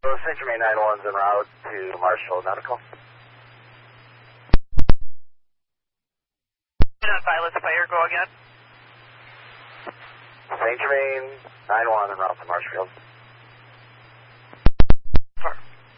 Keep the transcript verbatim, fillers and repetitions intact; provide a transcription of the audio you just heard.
Saint Germain nine one's en route to Marshall Nautical. Pilot's fire, go again. Saint Germain nine one en route to Marshfield.